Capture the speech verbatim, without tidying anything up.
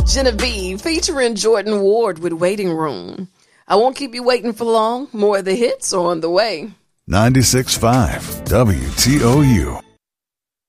Genevieve featuring Jordan Ward with Waiting Room. I won't keep you waiting for long. More of the hits are on the way. ninety-six point five W T O U.